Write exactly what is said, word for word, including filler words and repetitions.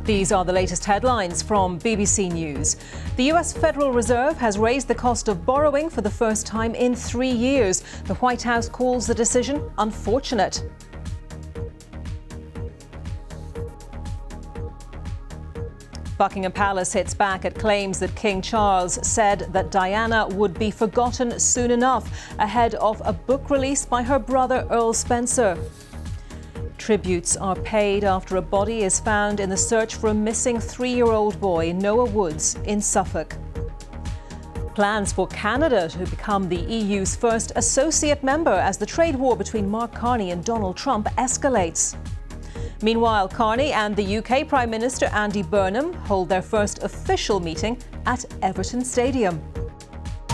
These are the latest headlines from B B C News. The U S Federal Reserve has raised the cost of borrowing for the first time in three years. The White House calls the decision unfortunate. Buckingham Palace hits back at claims that King Charles said that Diana would be forgotten soon enough ahead of a book release by her brother Earl Spencer. Tributes are paid after a body is found in the search for a missing three-year-old boy, Noah Woods, in Suffolk. Plans for Canada to become the E U's first associate member as the trade war between Mark Carney and Donald Trump escalates. Meanwhile, Carney and the U K Prime Minister Andy Burnham hold their first official meeting at Everton Stadium.